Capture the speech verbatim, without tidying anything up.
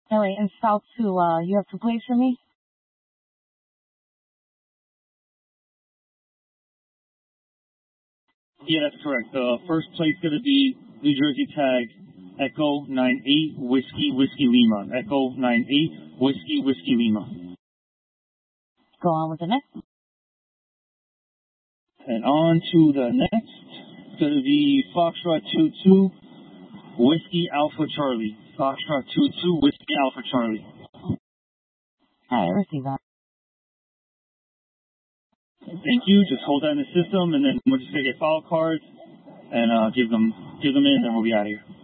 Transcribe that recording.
All right, and South two, uh, you have two plays for me? Yeah, that's correct. The uh, first place going to be New Jersey tag Echo nine eight Whiskey Whiskey Lima. Echo nine eight Whiskey Whiskey Lima. Go on with the next. And on to the next. It's going to be Foxtrot two two Whiskey Alpha Charlie. Foxtrot two two Whiskey Alpha Charlie. All right, receive that. Thank you. Just hold that in the system, and then we're just going to get file cards and uh, give them give them in, and we'll be out of here.